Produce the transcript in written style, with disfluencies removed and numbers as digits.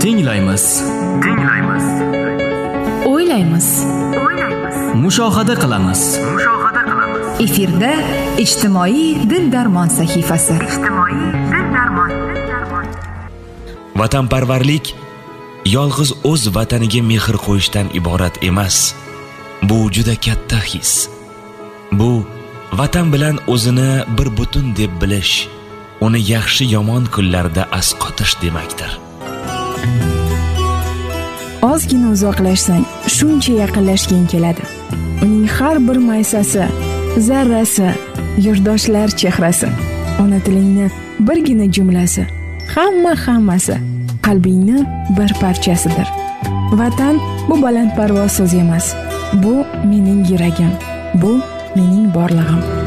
Tinglaymiz. O'ylaymiz. Mushohada qilamiz. Efirda ijtimoiy dil-darmon sahifasi. Vatanparvarlik yolg'iz o'z vataniga mehr qo'yishdan iborat emas. Bu juda katta his. Bu vatan bilan o'zini bir butun deb bilish, uni yaxshi yomon kunlarda asqotish demakdir. Ozgina uzoqlashsang, shuncha yaqinlashging keladi. Uning har bir maysasi, zarrasi, yurtdoshlar chehrasi, ona tilingni birgina jumlasi, hammasi qalbingni bir parchasidir. Vatan bu balandparvoz so'z emas. Bu mening yuragim, bu mening borlig'im.